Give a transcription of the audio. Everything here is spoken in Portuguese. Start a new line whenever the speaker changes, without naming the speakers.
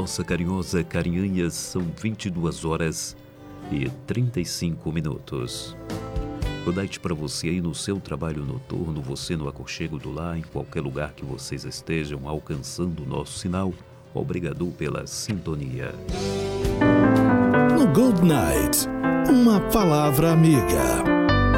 nossa carinhosa carinhanha, são 22 horas e 35 minutos. Boa noite para você aí no seu trabalho noturno, você no aconchego do lar, em qualquer lugar que vocês estejam alcançando o nosso sinal. Obrigado pela sintonia.
No Good Night, uma palavra amiga.